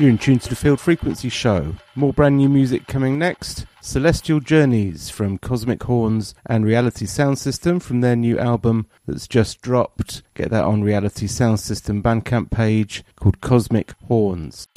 You're in tune to the Field Frequency Show. More brand new music coming next. Celestial Journeys from Cosmic Horns and Reality Sound System from their new album that's just dropped. Get that on Reality Sound System Bandcamp page called Cosmic Horns.